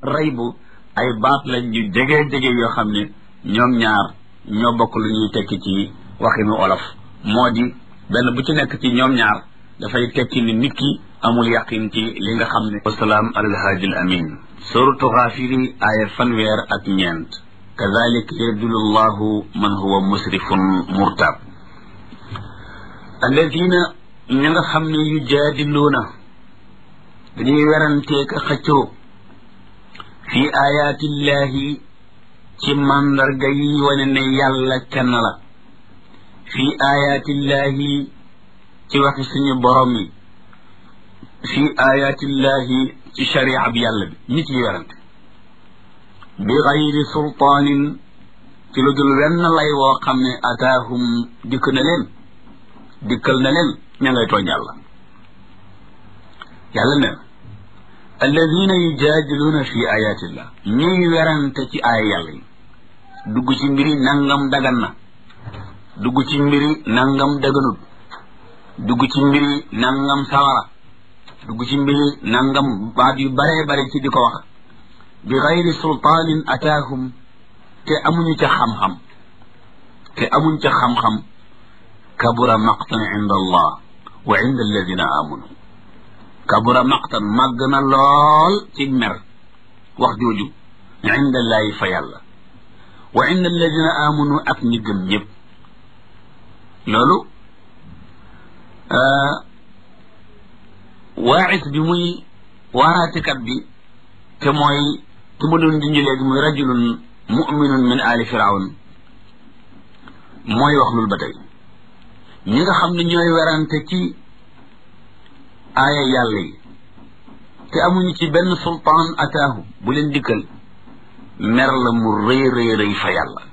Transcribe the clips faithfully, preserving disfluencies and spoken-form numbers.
raybu ay baat lañ yu jege jege yoo xam ne ñoom ñaar ñoo bokk lu ñuy tekki ci waxinu olof moo di benn bu ci nekk ci ñoom ñaar dafay tekki ni nit ki amul yaqin ci li nga xam ne wasalaam alal haadi al amin suratu Gaafiri aaya fanweer ak ñeent kadalika yadullu llahu man huwa musrifun murtab alladina ñi nga xam ne yujaadiluuna dañuy weranteeka xëccoo fi ayaatillahi ci mandarga yi wane ne yàlla kenn la fi ayaatillahi ci waxi suñu borom yi fi ayaatillahi ci sharia bi yàlla bi ñi ciy werante bi gayri sultaanin ci lu dul wenn lay woo xam ne ataahum dikk na leen dikkal na leen ña ngay tooñ yàlla yàlla ne alladina yujaadiluuna fi ayatillah ñuy werante ci aaya yàlla yi dugg ci mbiri nangam dagan na dugg ci mbiri nangam daganut dugg ci mbiri nangam sawara dugg ci mbiri nangam baat yu bare bare ci di ko wax bi gayri sultaanin ataahum te amuñu ca xam-xam te amuñ ca xam-xam kabura maqtan inda allah wa inda alladina amanu kabura maqtan màgg na lool ci mer wax jooju inda allahi fa yàlla wa inda alladina amanu ak ñi gëm ñëpp loolu waaxis bi muy waaraatikat bi te mooy te ma doon junj léegi muy rajulun muminun min ali firawn mooy wax loolu ba tey ñi nga xam ne ñooy werante ci aaya yàlla yi te amuñu ci benn sultaan ataahu bu leen dikkal mer la mu rëy rëy rëy fa yàlla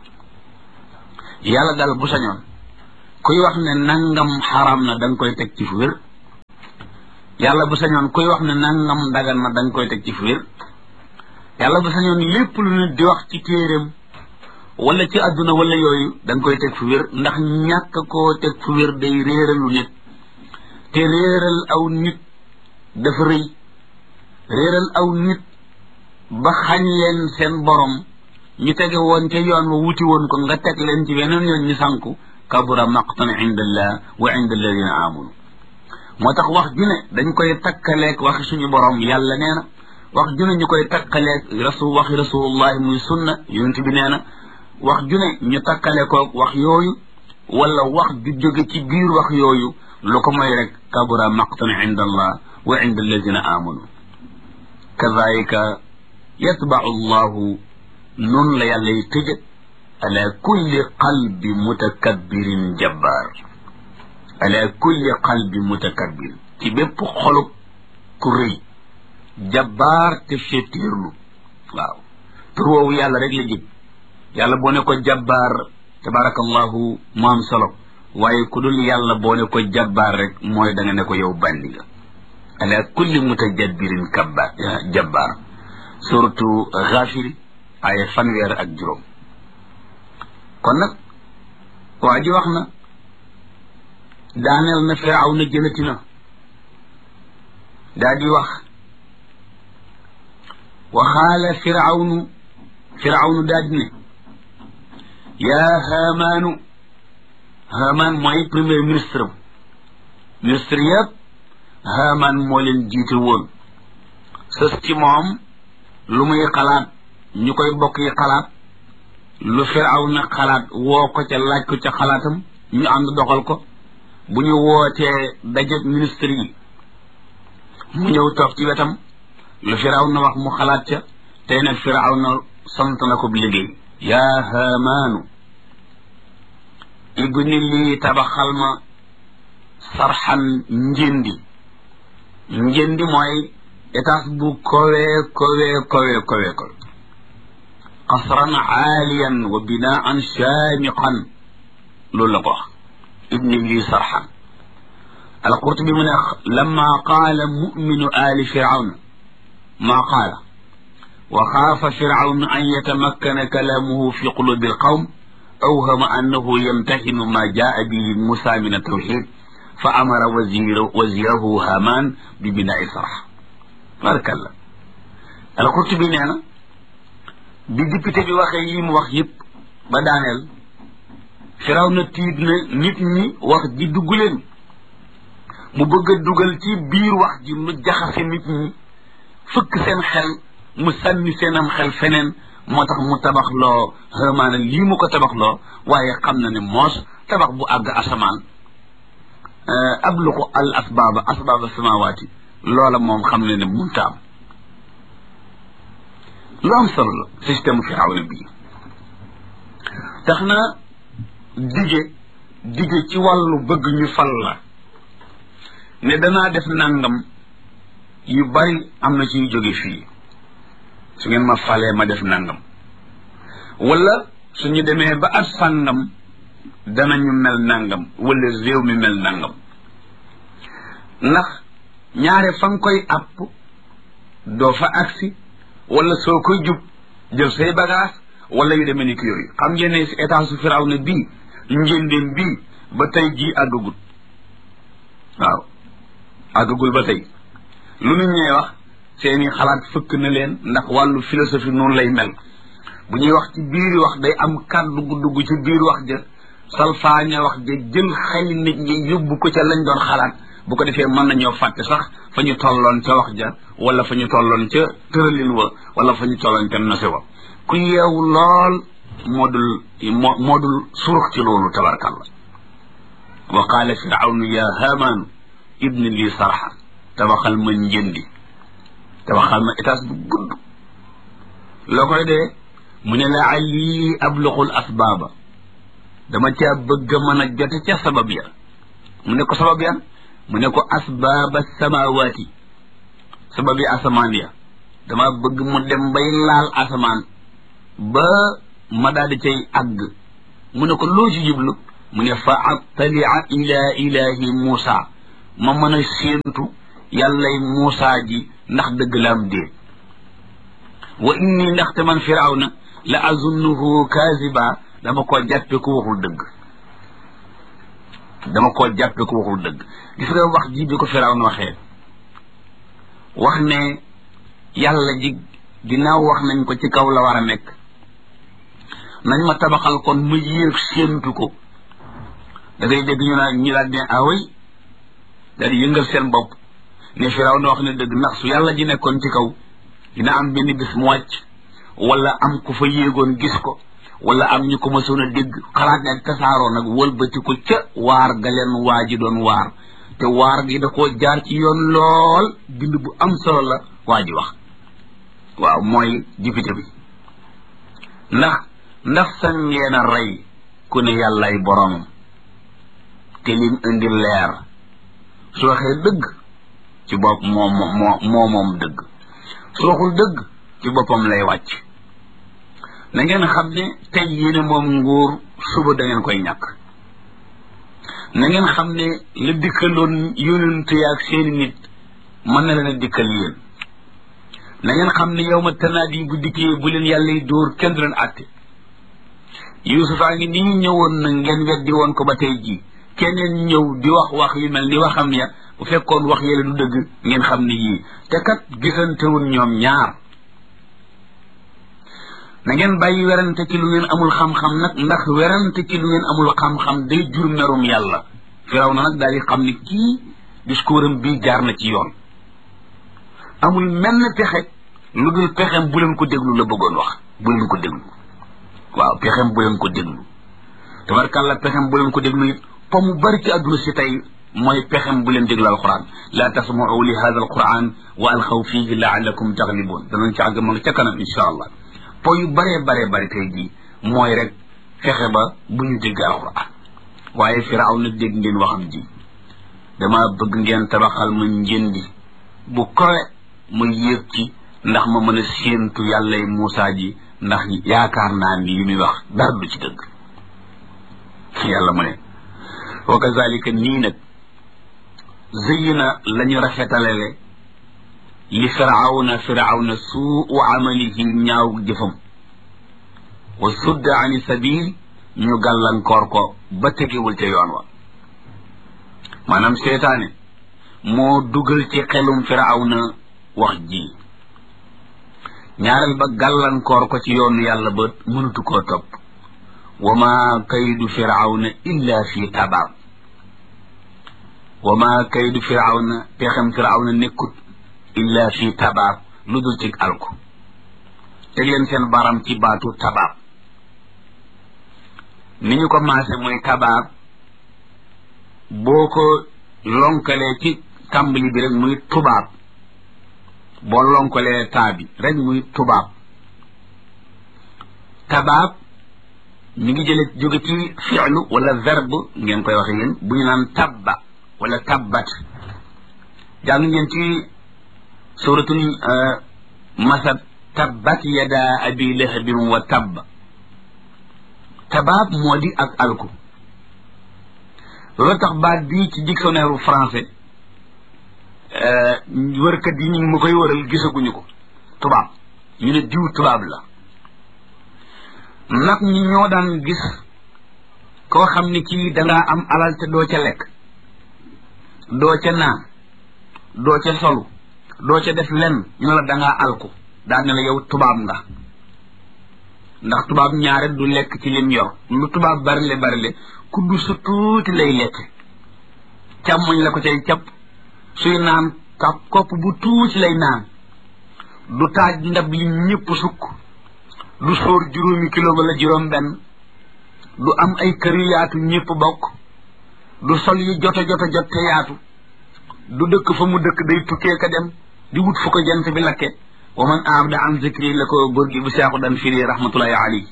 yàlla daal bu sañoon kuy wax ne nangam xaram na da nga koy teg ci fu wér yàlla bu sañoon kuy wax ne nangam dagan na da nga koy teg ci fu wér yàlla bu sañoon lépp lu nit di wax ci téeréem wala ci àdduna wala yooyu da nga koy teg fu wér ndax ñàkk koo teg fu wér day réeralu nit te réeral aw nit dafa rëy réeral aw nit ba xañ leen seen borom ñu tege woon ca yoon wa wuti woon ko nga teg leen ci weneen yoon ñu sànku kabura maqtan inda allah wa inda alladina amanu moo tax wax ju ne dañ koy takkaleeg waxi suñu borom yàlla nee na wax ju ne ñu koy takkaleeg rasul waxi rasulullahi muy sunna yonent bi nee na wax ju ne ñu takkale koog wax yooyu wala wax ju jóge ci biir wax yooyu lu ko mooy rek kabura maqtan inda allah wa inda alladina amanu kadalika yatbau llahu noonu la yàlla y tëjë ala kulli qalbi mutakabbirin jabbar ala kulli qalbi mutakabbir ci bépp xolub ku rëy jabbaar te féetéerlu waaw tur woowu yàlla rek la jib yàlla boo ne ko jabbaar tabarakallahu mu am solo waaye ku dul yàlla boo ne ko jabbaar rek mooy da nga ne ko yow bandi nga ala kulli mutajabbirin kabba jabbaar suratu Gaafiri ay fanweer ak juróom kon nag waa ji wax na daaneel na Firawna jëlati na daa di wax waxaala Firawnu Firawnu daa di ne yaa Haamaanu Haamaan mooy premier ministre am ministre yëpp Haamaan moo leen jiite woon sës ci moom lu muy xalaat ñu koy bokk yi xalaat lu Firawna xalaat woo ko ca laaj ko ca xalaatam ñu ànd doxal ko bu ñu wootee daje ministre yi mu ñëw toog ci wetam lu Firawna wax mu xalaat ca tey nag Firawna sant na ko liggéey yaa Haamaanu ibni lii tabaxal ma sarxan njëndi njëndi mooy étage bu kowe kowe kowe kowe kowe qasran aaliyan wa binaan shaamiqan loolu la ko wax ibni lii sarxan alqurtubi mu ne lamma qaala muminu aali firawna maa qaala wa xaafa firawna an yatamakkana kalaamuhu fi qulubi alqawm awhama annahu yamtaxinu ma jaa bihi musa min altawxid fa amara wazirahu haman bi binaai sarx barakallah al-Qurtubi nee na bi député bi waxee yi mu wax yëpp ba daaneel Firawna tiit na nit ñi wax ji dugg leen mu bëgg a dugal ci biir wax ji lu jaxase nit ñi fëkk seen xel mu sànni seenam xel feneen moo tax mu tabax loo Haamaana lii mu ko tabax loo waaye xam na ne moos tabax bu àgg asamaan abluqu al asbaaba asbaaba samawaati loola moom xam ne ne munta am lu am solo la système Firawna bii tax na dige dige ci wàllu bëgg ñu fal la ne danaa def nangam yu bari am na ci yu jóge fii su ngeen ma falee ma def nangam wala suñu demee ba at sàngam danañu mel nangam wala réew mi mel nangam ndax ñaare fa nga koy àpp doo fa agsi wala soo koy jub jël say bagage wala yu demee ni ki yooyu xam ngeen ne si état su Firawna bii njëndéem bii ba tey jii àggagul waaw àggagul ba tey lu nit ñee wax seeni xalaat fëkk na leen ndax wàllu philosophie noonu lay mel bu ñuy wax ci biir wax day am kàddu gu dugg ci biir wax ja salfaaña wax ja jël xel nit ñi yóbbu ko ca lañ doon xalaat bu ko defee mën nañoo fàtte sax fa ñu tolloon ca wax ja wala fa ñu tolloon ca tëralin wa wala fa ñu tolloon ca nose wa ku yeewu lool moo dul moo moo dul surux ci loolu tabarakallah wa qaala firawnu ya haamaanu ibni lii sarxa tabaxal ma njëndi tabaxal ma étage bu gudd loo koy dee mu ne la ali abluqul asbaaba dama caa bëgg a mën a jote ca sabab ya mu ne ko sabab yan mu ne ko asbaaba samawaati sabab yi asamaan ya dama bëgg mu dem bay laal asamaan ba ma daal di cay àgg mu ne ko loo ci jublu mu ne fa attalia ila ilahi Muusa ma mën a séentu yàllay Muusa ji ndax dëgg la am dee wa inni ndaxte man Firawna la azunnuhu kaziba dama koo jàppe ku waxul dëgg dama koo jàppe ku waxul dëgg gis nga wax ji bi ko Firawna waxee wax ne yàlla ji ginnaaw wax nañ ko ci kaw la war a nekk nañ ma tabaxal kon ma yéeg séentu ko da ngay dégg ñu naan ñi daal ne away daal di yëngal seen bopp ne Firawna wax ne dëgg ndax su yàlla ji nekkoon ci kaw dina am benn bis mu wàcc wala am ku fa yéegoon gis ko wala am ñu ko mësoon a dégg xalaat ne tasaaroo nag wëlbati ko ca waar ga leen waa ji doon waar te waar gi da koo jaar ci yoon lool bind bu am solo la waa ji wax waaw mooy député bi ndax ndax sañ ngeen a rey ku ne yàllaay boromam te lim indi leer su waxee dëgg ci bopp moo moo moo moom dëgg su waxul dëgg ci boppam lay wàcc na ngeen xam ne tey yéene moom nguur suba da ngeen koy ñàkk na ngeen xam ne la dikkaloon yonent yaak seeni nit mën na leen a dikkal yéen na ngeen xam ne yow ma tanaadi bu dikkee bu leen yàlla yi dóor kenn du leen àtte Yuusufaa ngi nii ñëwoon na ngeen weddi woon ko ba tey jii keneen ñëw di wax wax yu mel ni waxam ya bu fekkoon wax yële du dëgg ngeen xam ne yii te kat gisantewul ñoom ñaar na ngeen bàyyi werante ci lu ngeen amul xam-xam nag ndax werante ci lu ngeen amul xam-xam day jur merum yàlla Firawna nag daal di xam ne kii discours am bii jaar na ci yoon amul menn pexe lu dul pexem bu leen ko déglu la bëggoon wax bu leen ko déglu waaw pexem bu leen ko déglu tabarkàlla pexem bu leen ko déglu it pa mu bari ci àdduna si tey mooy pexem bu leen déglu alquran la tasma'u li hada alquran wa alxaw fihi laallakum taglibun danañ ci àgg ma nga ca kanam insha allah po yu baree baree bari tey jii mooy rek fexe ba bu ñu dégg alquran waaye Firawna dégg ngeen waxam ji dama bëgg ngeen tabaxal ma njëndi bu kowe ma yéeg ci ndax ma mën a séentu yàllay Muusa ji ndax yaakaar naa ni yu muy wax dara du ci dëgg yàlla mu ne wa kazalika nii nag zëyyina la ñu rafetalele li firawna firawna suu amalihi ñaaw jëfam wa sudda ani sabil ñu gàllankoor ko ba tegewul ca yoon wa maanaam seetaane moo dugal ci xelum firawna wax ji ñaareel ba gàllankoor ko ci yoonu yàlla ba mënutu koo topp wa ma kaydu firawna illa fi tabaab wa ma kaydu firawna pexem firawna nekkut illa fi tabaab lu dul ci alku teg leen seen baram ci baatu tabaab ni ñu ko maase mooy tabaab boo ko lonkalee ci tàmbali bi rek muy tubaab boo lonkalee taa bi rek muy tubaab tabaab mi ngi jële jóge ci fi'lu wala verbe ngeen koy waxe yéen bu ñu naan tabba wala tabbat jàng ngeen ci suratul masad tabbat yada abi lahabin wa tabb tabaab moo di ak alku loolu tax baat bii ci dictionnaire français wërkat yi ñu ngi ma koy wëral gisaguñu ko tubaab ñu ne diw tubaab la nag ñi ñoo daan gis koo xam ne kii dangaa am alal te doo ca lekk doo ca naan doo ca solu doo ca def lenn ñu la dangaa alku daan ne la yow tubaab nga ndax tubaab ñaare du lekk ci lim yor lu tubaab barile barile kuddu su tuuti lay lekk càmmoñ la ko cay capp suy naan kap kopp bu tuuti lay naan du taaj ndab li ñëpp sukk du sóor juróomi kilo wala juróom benn du am ay kër yu yaatu ñëpp bokk du sol yu joto joto jot te yaatu du dëkk fa mu dëkk day tukkee ka dem di wut fu ko jant bi lakke wa man aabda an zikri la ko góor gi bu seexu dan firi rahmatullahi alayhi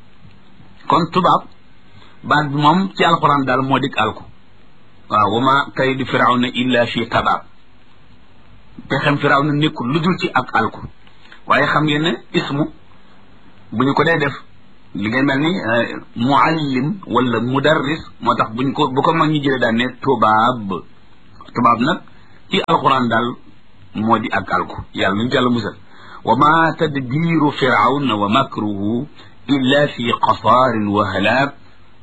kon tubaab baat bi moom ci alquran daal moo dik alku waaw wa ma kaydu firawna illa fi tabaab pexem firawna nekkul lu dul ci ak alku waaye xam ngeen ne ismu bu ñu ko dee def li ngay mel ni muallim wala mudarris moo tax buñ ko bu ko mag ñi jëlee daan ne tubaab tubaab nag ci alquran daal moo di ak alku yàlla nuñu ci yàlla musal wa ma tadbiru firawna wa makruhu illa fi qasaarin wa halaak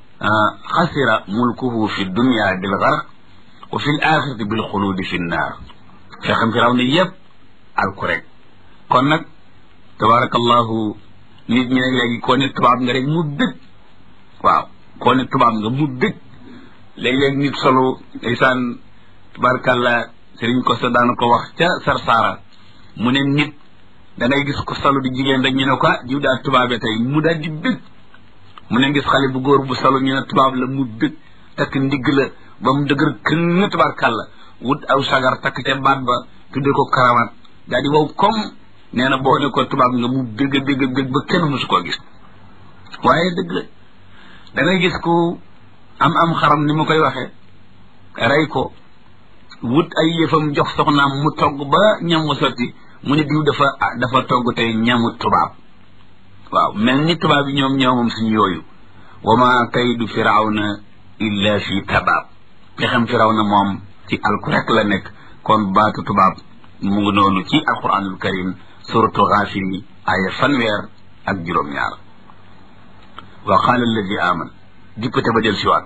xasira mulkuhu fi dunya bil garq wa fi l axirati bil xuluudi fi nnaar fexam firawna yëpp alku rek kon nag tabarakallahu nit ñi nag léegi koo ne tubaab nga rek mu dëgg waaw koo ne tubaab nga mu dëgg léeg-léeg nit solo ndeysaan tabarakallah sëriñ ko sa daana ko wax ca sarsaara mu ne nit da ngay gis ko solo di jigéen rek ñu ne ko jiw daal tubaabe tey mu daal di bëgg mu ne gis xale bu góor bu solo ñu ne tubaab la mu bëgg takk ndigg la ba mu dëgër kën tabarakallah wut aw sagar takk ca baat ba tudde ko karawaat daal di wow comme nee na boo ne ko tubaab nga mu bégg bégg bégg ba kenn musu koo gis waaye dëgg la da ngay gis ku am am xaram ni ma koy waxee rey ko wut ay yëfam jox soxnaam mu togg ba ñam wa sotti mu ne diw dafa dafa togg tey ñamu tubaab waaw mel ni tubaab yi ñoom ñoomam suñu yooyu wa ma kaydu firawna illa fi tabaab pexem firawna moom ci alku rek la nekk kon baatu tubaab mu ngi noonu ci alquranul karim suratu Gaafir aya fanweer ak juróom-ñaar wa qaala alladi aman dippate ba del siwaat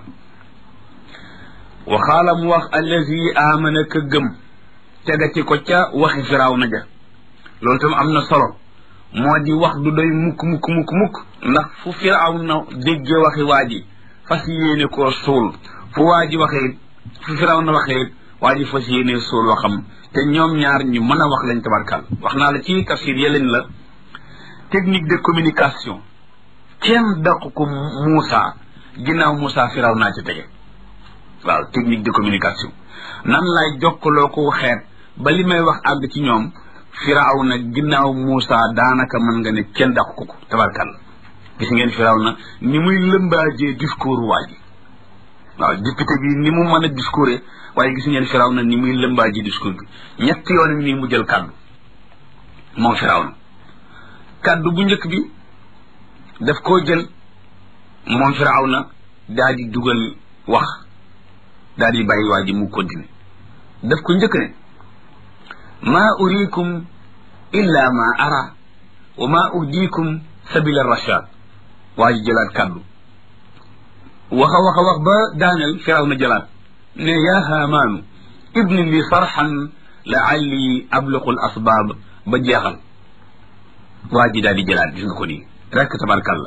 wa qaala mu wax alladi amana ka gëm tegati ko ca waxi firawna ja loolu tam am na solo moo di wax du doy mukk mukk mukk mukk ndax fu firawna déggee waxi waa ji fas yéene koo suul fu waa ji waxee fu firawna waxee waa ji fas yéene suul waxam te ñoom ñaar ñu mën a wax lañ tabarkal wax naa la ci tafsir yeleen la technique de communication kenn daq ko Moussa ginnaaw Moussa firaw naa ci tege waaw technique de communication nan lay jokkaloo ko xeet ba li may wax àgg ci ñoom firaw na ginnaaw Moussa daanaka mën nga ne kenn daq ko ko tabarkal gis ngeen firaw na ni muy lëmbaajee discours waa ji waaw député bi ni mu mën a discours waaye gis ngeen firaw na ni muy lëmbaaji discours bi ñetti yoon nii mu jël kàddu moom firaw na kàddu bu njëkk bi daf koo jël moom firaw na daal di dugal wax daal di bàyyi waa ji mu continuer daf ko njëkk ne maa uriikum illa ma ara wa maa uhdiikum sabila rashad waa ji jëlaat kàddu waxa waxa wax ba daaneel firaw na jëlaat ne yaa haamaanu ibni li sarxan laalli abluqu l asbaab ba jeexal waa ji daal di jëlaat gis nga ko nii rek tabarkalla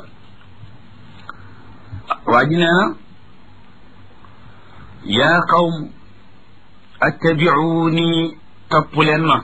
waa ji nee na yaa qawm attabi'uuni topp leen ma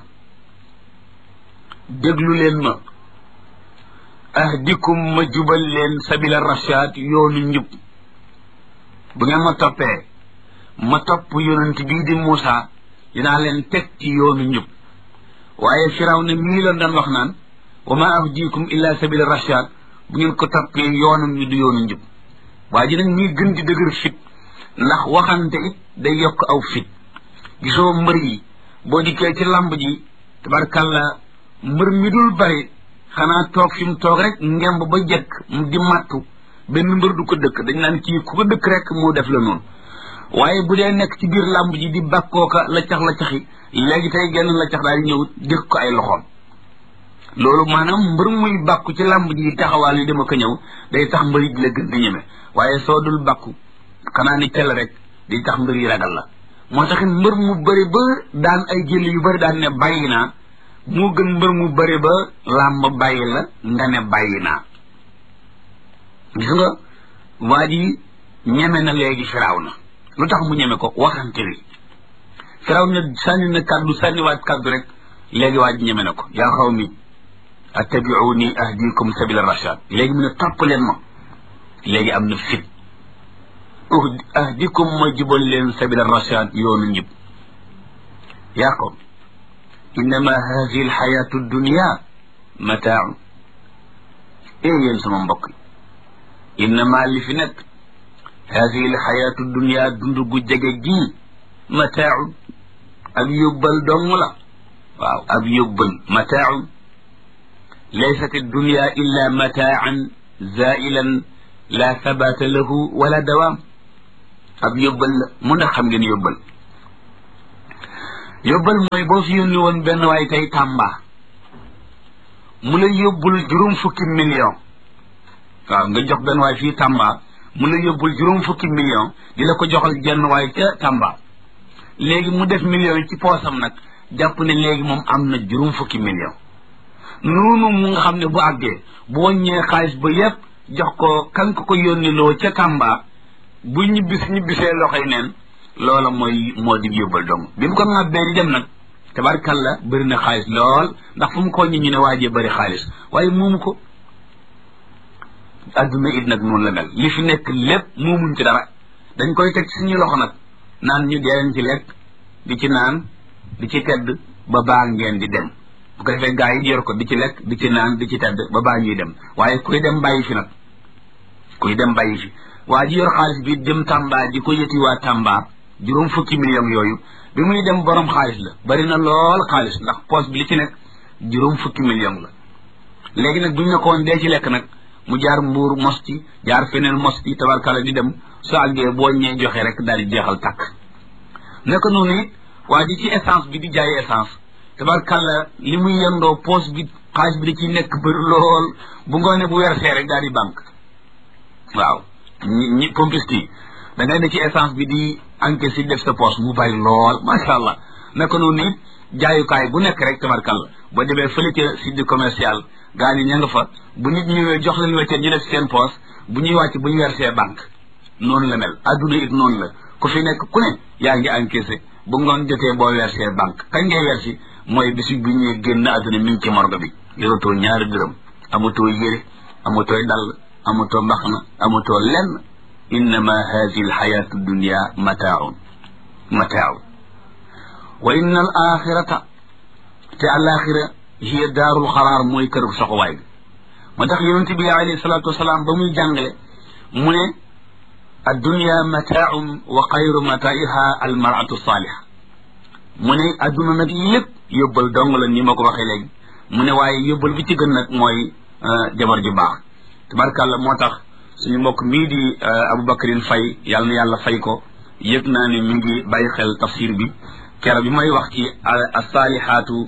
déglu leen ma ahdikum ma jubal leen sabila rashaad yoonu njub bu ngeen ma toppee ma topp yonent bii di Muusa dinaa leen teg ci yoonu njub waaye Firawna mii la doon wax naan wa ma ahdikum illa sabila rashaad bu ngeen ko toppee yoonam ñu du yoonu njub waa ji nag mii gën di dëgër fit ndax waxante it day yokk aw fit gisoo mbër yi boo dikkee ci lamb ji tabarkalla mbër mi dul bari xanaa toog fi mu toog rek ngemb ba jekk di mattu benn mbër du ko dëkk dañ naan kii ku ko dëkk rek moo def la noonu waaye bu dee nekk ci biir lamb ji di bakkooka la cax la caxi léegi tey genn la cax daal di ñëw dëkk ko ay loxoom loolu maanaam mbër muy bàkku ci lamb ji taxawaal yi dama ko ñëw day tax mbër yi di la gën di ñeme waaye soo dul bàkku xanaa ni tel rek di tax mbër yi ragal la moo taxit mbër mu bëri ba daan ay jël yu bëri daan ne bàyyi naa moo gën mbër mu bëri ba làmb bàyyi la nga ne bàyyi naa gis nga waa ji ñeme na léegi Firawna lu tax mu ñeme ko waxante wi Firawna sànni na kàddu sànniwaat kàddu rek léegi waa ji ñeme na ko yaa qawmi attabi'uuni ahdikum sabila rashaad léegi mu ne topp leen ma léegi am na fit ahdikum ma jubal leen sabila rashaad yoonu njub yaa qawmi innama haadihi alxayaatu dunya mataaun ee yéen sama mbokk yi innama li fi nekk haadihi alxayaatu dunya dund gu jege gii mataaun ab yóbbal dong la waaw ab yóbbal mataaun laysat dunya illa mataan zailan la sabata lahu wala dawaam ab yóbbal la mu ndax xam ngeen yóbbal yóbbal mooy boo fi yónni woon benn waay tey Tamba mu la yóbbul juróom fukki million waaw nga jox benn waay fii Tamba mu la yóbbul juróom fukki million di la ko joxal jenn waay ca Tamba léegi mu def million yi ci poosam nag jàpp ne léegi moom am na juróom fukki million noonu mu nga xam ne bu àggee bu wàññee xaalis ba yépp jox ko kan ko ko yónni loo ca Tamba bu ñibbis ñibbisee loxoy neen loola mooy moo di yóbbal dong bi mu ko ŋàbbee di dem nag tabarkalla bëri na xaalis lool ndax fu mu ko ñi ñu ne waajee bëri xaalis waaye moomu ko adduna it nag noonu la mel li fi nekk lépp moomuñ ci dara dañ koy teg suñu loxo nag naan ñu dee leen ci lekk di ci naan di ci tedd ba baa ngeen di dem bu ko defee gaa yi yor ko di ci lekk di ci naan di ci tedd ba baa ñuy dem waaye kuy dem bàyyi fi nag kuy dem bàyyi fi waa ji yor xaalis bi dem Tamba di ko yëti waa Tamba juróom fukki millions yooyu bi muy dem borom xaalis la bari na lool xaalis ndax poche bi li ci nekk juróom fukki millions la léegi nag buñ ne ko woon dee ci lekk nag mu jaar mbuur mos ci jaar feneen mos ci tabarkalla di dem soo àggee boo ñee joxe rek daal di jeexal tàkk naka noonu it waa ji ci essence bi di jaay essence tabarkalla li muy yendoo poche bi xaalis bi da ciy nekk bëri lool bu ngoonee bu wersee rek daal di banque waaw ñi ñi pompiste yi da ngay ne ci essence bi di encaisse si def sa poche mu bari lool macha allah naka noonu it jaayukaay bu nekk rek tabarkalla boo demee fële ca site commercial gaa ñi ña nga fa bu nit ñëwee jox leen weccet ñu def seen poche bu ñuy wàcc bu ñu versé banque noonu la mel adduna it noonu la ku fi nekk ku ne yaa ngi encaissé bu ngoon jotee boo versé banque kañ ngay versi mooy bisu bi ñuy génn adduna mi ngi ci morgue bi yoratoo ñaari dërëm amatoo yére amatoo dàll amatoo mbaxna amatoo lenn innama hadihi alxayatu dunya mataaun mataaun wa inna al axirata te alaxira hiya daarul xaraar mooy kër soxuwaay bi moo tax yonent bi alayhi salatu wasalaam ba muy jàngale mu ne addunya mataaun wa xayru mataiha almaratu saaliha mu ne adduna nag lépp yóbbal dong la ni ma ko waxee léegi mu ne waaye yóbbal bi ci gën nag mooy jabar ju baax tabarkàlla moo tax suñu mbokk mii di Aboubacrine Faye yàlla na yàlla fay ko yëg naa ne mi ngi bàyyi xel tafsir bi kero bi may wax ci as-saalihaatu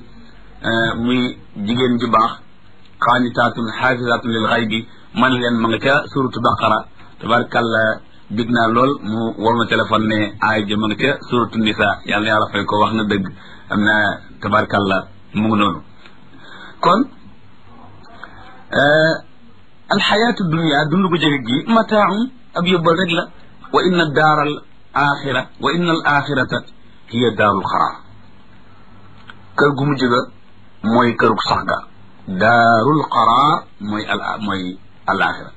muy jigéen ju baax xaanitaatun xaafisaatun lil xaybi man leen ma nga ca suratu baqara tabarkàlla big naa lool mu war ma téléphone ne aay ja ma nga ca suratu nisa yàlla na yàlla fay ko wax na dëgg am na tabarkàlla mu ngi noonu kon alxayaatu dunia dund bu jege gi mataaun ab yóbbal rek la wa inna daara al axira wa inna al axirata hiya daarul xaraar kër gu mu jëga mooy kërug sax ga daarul xaraar mooy al mooy al axira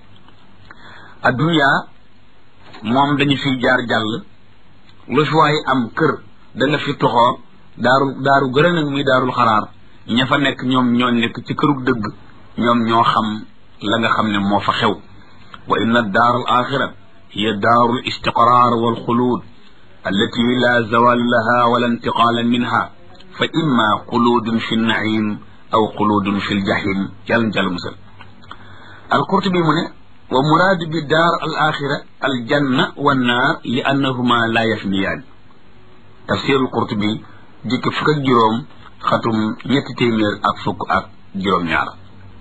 a dunia moom dañu fiy jaar jàll lu fi waay am kër da nga fi toxoo daaru daaru gërë nag muy daarul xaraar ña fa nekk ñoom ñoo nekk ci kërug dëgg ñoom ñoo xam la nga xam ne moo fa xew wa inna daar al axira hiya daaru l istiqraar wal xuluud allati la zawal laha wala intiqaala minha fa imma xuluudun fi nnaim aw xuluudun fi ljahim yàlla na jàll musal alqurtubi mu ne wa muraadu bi daar al axira al janna wa naar li annahuma la yafniyaan tafsirul qurtubi dikk fukk ak juróom xatum ñetti téeméer ak fukk ak juróom-ñaar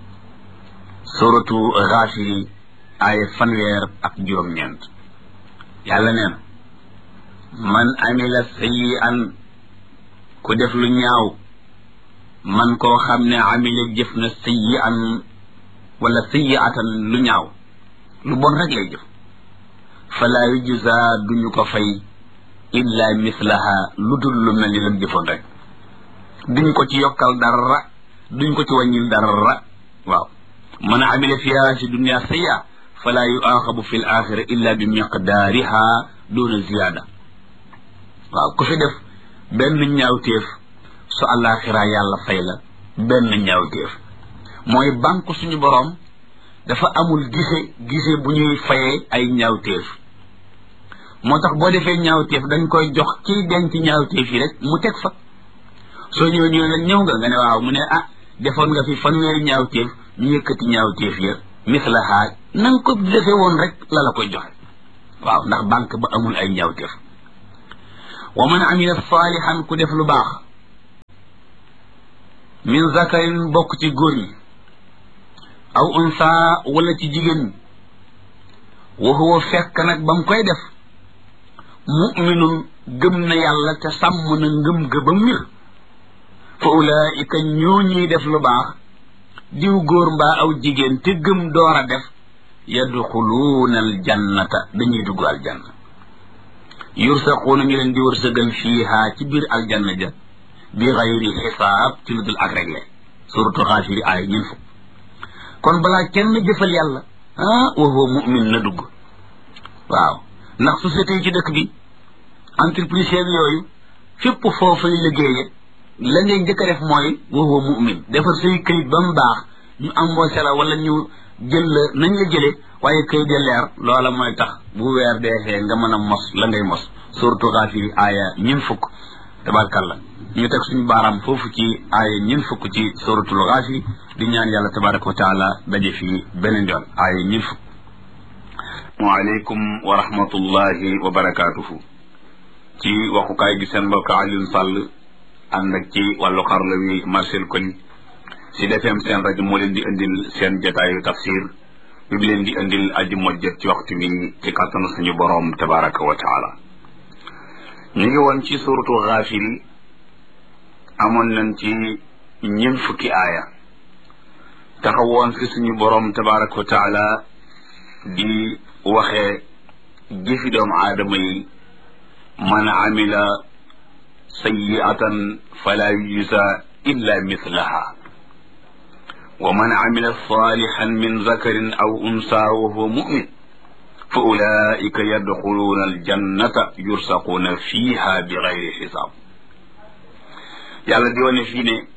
suratu Gaafiri aaya fanweer ak juróom-ñeent yàlla neen man amila sayyi'an ku def lu ñaaw man koo xam ne amila jëf na sayyi'an wala sayyi'atan lu ñaaw lu bon rek lay jëf fala yujza duñu ko fay illa mislaha lu dul lu mel ni lam jëfoon rek duñ ko ci yokkal dara duñ ko ci wàññil dara waaw man amila fiha si dunia sayya fala yuaxabu fi l axira illa bi miqdaariha duna ziyaada waaw ku fi def benn ñaawteef su àllaaxira yàlla fay la benn ñaawteef mooy banque suñu boroom dafa amul gise gise bu ñuy fayee ay ñaawteef moo tax boo defee ñaawteef dañ koy jox kiy denc ñaawteef yi rek mu teg fa soo ñëwee ñëwee nag ñëw nga nga ne waaw mu ne ah defoon nga fi fanweeri ñaawteef ñu yëkkati ñaawteef ya mislaha na nga ko defee woon rek la la koy joxe waaw ndax banque ba amul ay ñaawteef wa man amila saalihan ku def lu baax min zakarin bokk ci góor ñi aw unsa wala ci jigéen ñi wa huwa fekk nag ba mu koy def muminun gëm na yàlla te sàmm na ngëm ga ba mir fa ulaika ñoo ñuy def lu baax diw góor mbaa aw jigéen te gëm door a def yadxuluuna aljannata dañuy dugg aljanna yursaquuna ñu leen di wërsëgal fiiha ci biir aljanna ja bi xayri xisaab ci lu dul ak réglé suratu Gaafiri aaya ñun fukk kon balaa kenn jëfal yàlla ah wa huwa mu'min na dugg waaw ndax société yi ci dëkk bi entreprise yooyu fépp foofay liggéeye la ngay njëkk a def mooy wa huwa mu'min defar say këyit ba mu baax ñu embauché la wala ñu jël la nañ la jëlee waaye këyit de leer loola mooy tax bu weer deexee nga mën a mos la ngay mos surtout Gaafiri aaya ñun fukk tabaarkalla ñu teg suñu baaraam foofu ci aaya ñun fukk ci suratul Gaafiri di ñaan yàlla tabaraka wa taala daje fii beneen yoon aaya ñun fukk waaleykum wa rahmatullahi wa barakaatuhu ci waxukaay gi seen mbokk Alioune Sall ànd ak ci wàllu xarala wi Marcel Koli si defeem seen rajo moo leen di indil seen jotaayu tafsir bi bi leen di indil aji mojjat ci waxtu bi ci kàttanu suñu boroom tabaraka wa taala ñu ngi woon ci suratu Gaafiri amoon nañ ci ñeent fukki aaya taxawoon fi suñu boroom tabaraka wa taala di waxee jëfi doomu aadama yi man amila sayyi'atan fala yujza illa mislaha wa man amila salihan min zakarin aw unsa wa huwa mu'min fa ulaika yadxuluuna aljannata yursaquuna fiha bi gayri xisaab yàlla di wane fii ne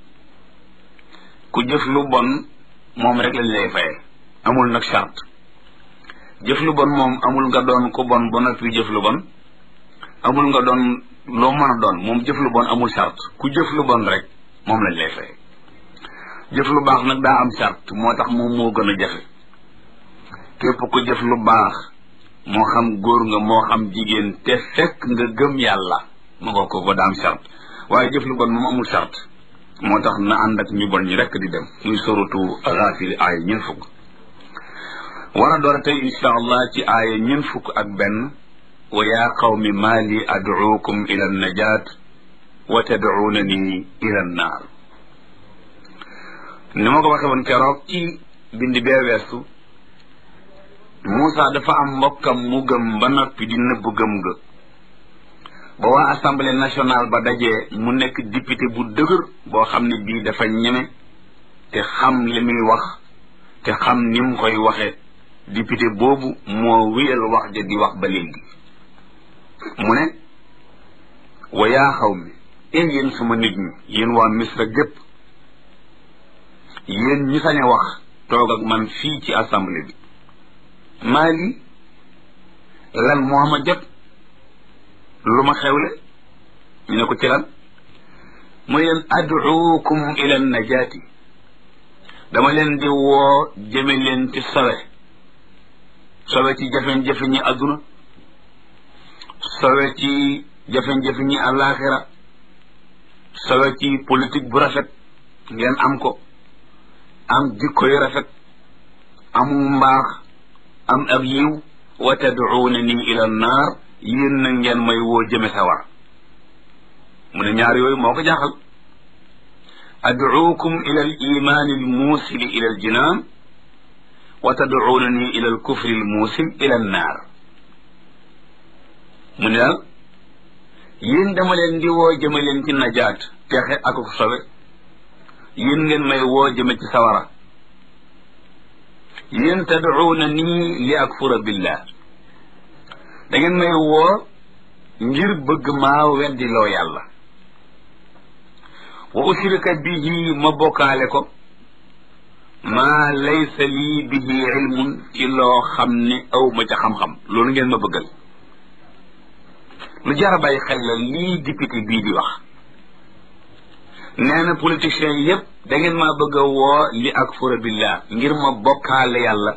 ku jëf lu bon moom rek lañ lay faye amul nag charte jëf lu bon moom amul nga doon ku bon ba noppi jëf lu bon amul nga doon loo mën a doon moom jëf lu bon amul charte ku jëf lu bon rek moom lañ lay faye jëf lu baax nag daa am charte moo tax moom moo gën a jafe képp ku jëf lu baax moo xam góor nga moo xam jigéen te fekk nga gëm yàlla mu nga ko ko daa am charte waaye jëf lu bon moom amul charte moo tax na ànd ak ñu bon ñi rekk di dem muy suratu Gaafiri aaya ñeent fukk war a door a tey insha allah ci aaya ñeent fukk ak benn wa yaa qawmi maa li ad'uukum ila an-najaat wa tad'uunani ila an-naar ni ma ko waxee woon keroog ci bind bee weesu Moussa dafa am mbokkam mu gëm ba noppi di nëbb gëm ga ba waa assemblée nationale ba dajee mu nekk député bu dëgër boo xam ne bii dafa ñeme te xam li muy wax te xam ni mu koy waxee député boobu moo wéyal wax ja di wax ba léegi mu ne wa yaa xaw mi ee yéen sama nit ñi yéen waa Misra gépp yéen ñi sañ a wax toog ak man fii ci assemblée bi maa lii lan moo ma jot lu ma xewle ñu ne ko ci lan muy leen ad'uukum ila najaati dama leen di woo jëme leen ci sowe sowe ci jafe-jafe ñi adduna sowe ci jafe-jafe ñi àllaaxira sowe ci politique bu rafet ngeen am ko am jikko yu rafet amu mbaax am ab yiw wa tad'uunani ila naar yéen na ngeen may woo jëme sawar mu ne ñaar yooyu moo ko jaaxal ad'uukum ila al iman al muusil ila al jinaan wa tad'uunani ila al kufri al muusil ila an naar mu ne daal yéen dama leen di woo jëme leen ci najaat texe ak ko sobe yéen ngeen may woo jëme ci sawara yéen tad'uunani li akfura billah da ngeen may woo ngir bëgg maa weddi loo yàlla wa ushrika bihi ma bokkaale ko maa laysa lii bihi ilmun ci loo xam ne aw ma ca xam-xam loolu ngeen ma bëggal lu jar a bàyyi xel la lii député bii di wax nee na politiciens yépp da ngeen maa bëgg a woo li akfura billah ngir ma bokkaale yàlla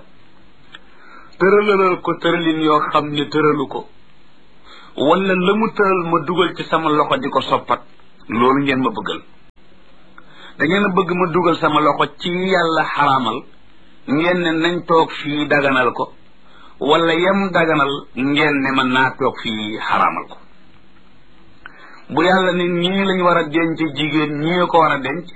tëralal ko tëralin yoo xam ne tëralu ko wala la mu tëral ma dugal ci sama loxo di ko soppat loolu ngeen ma bëggal da ngeen a bëgg ma dugal sama loxo ci yàlla xaraamal ngeen ne nañ toog fii daganal ko wala yem daganal ngeen ne man naa toog fii xaraamal ko bu yàlla ne ñii lañ war a denc jigéen ñii ko war a denc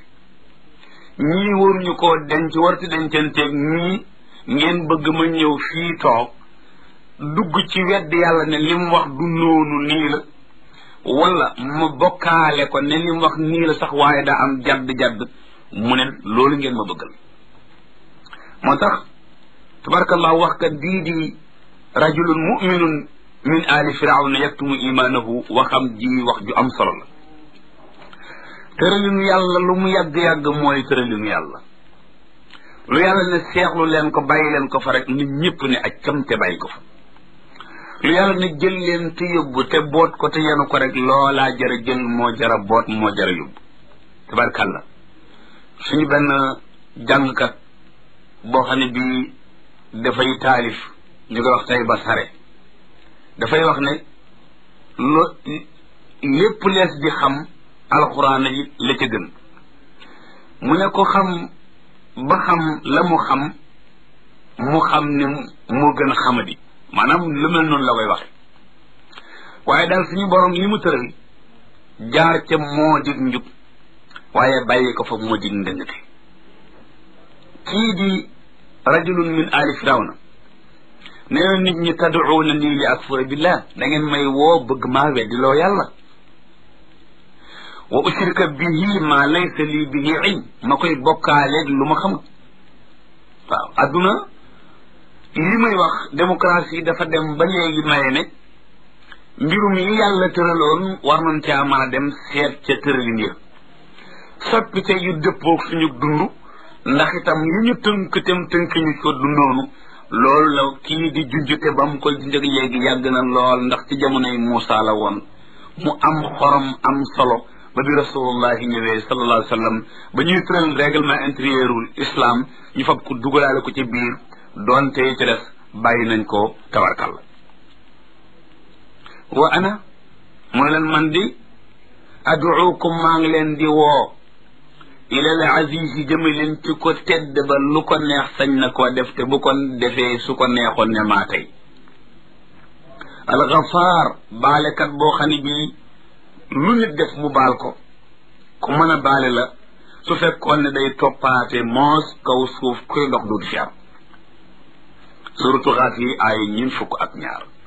ñii waruñu koo denc warti dencanteeg ñii ngeen bëgg ma ñëw fii toog dugg ci wedd yàlla ne li mu wax du noonu nii la wala ma bokkaale ko ne li mu wax nii la sax waaye daa am jadd-jadd mu ne loolu ngeen ma bëggal moo tax tabarakallah wax kat bii di rajulun muminun min ali firawna yaktumu imaanahu waxam ji wax ju am solo la tëralinu yàlla lu mu yàgg-yàgg mooy tëralinu yàlla lu yàlla ne seexlu leen ko bàyyi leen ko fa rek nit ñëpp ne ak cam te bàyyi ko fa lu yàlla ne jël leen te yóbbu te boot ko te yenu ko rek loolaa jara jël moo jara boot moo jara yóbbu tabarkàlla suñu benn jàngkat boo xam ne bii dafay taalif ñu koy wax tay ba sare dafay wax ne lo lépp lees di xam alxuraan yi la ca gën mu ne ko xam ba xam la mu xam mu xam ne moo gën a xamadi maanaam lu mel noonu la koy waxe waaye daal suñu borom li mu tëral jaar ca moo dig njub waaye bàyyi ko fa moo dig ndëngate kii di rajulun min ali firawna nee na nit ñi tad'uuna nii li akfura billah da ngeen may woo bëgg maa weddi loo yàlla wa ushrika bihi ma laysa lii bihi ilm ma koy bokkaaleeg lu ma xamut waaw adduna li may wax démocratie dafa dem ba léegi maye ne mbirum yi yàlla tëraloon war nañ caa mën a dem seet ca tëralin ya soppite yu dëppoog suñu dund ndax itam yi ñu tënk tem tënk ñu ko dundoonu loolu la kii di junjute ba mu koy junjëg léegi yàgg na lool ndax ci jamonoy Muusa la woon mu am xorom am solo ba bi rasulullahi ñëwee sallallahu alayhi wa sallam ba ñuy tëral règlement intérieurul islam ñu fab ko dugalaale ko ci biir doonte ci des bàyyi nañ ko tabarkal wa ana mooy leen man di ad'uukum maa ngi leen di woo ilal aziz yi jëme leen ci ko tedd ba lu ko neex sañ na koo def te bu ko defee su ko neexoon ne maa tey alxafaar baalekat boo xam ne bii lu nit def mu baal ko ku mën a baale la su fekkoon ne day toppaate moos kaw suuf kuy dox du fi am suratu xaas yi ay ñin fukk ak ñaar